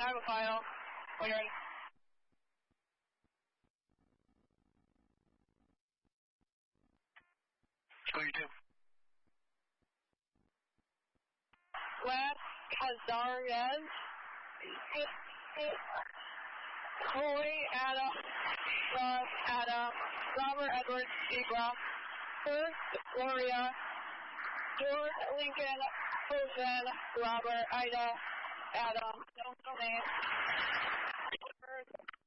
I have a final. When you're ready. Go your two. Wes Hazarez. Chloe Adam. Russ Adam. Robert Edwards Zebra. First Gloria. George Lincoln Hosen. Robert Ida Adam. Don't name.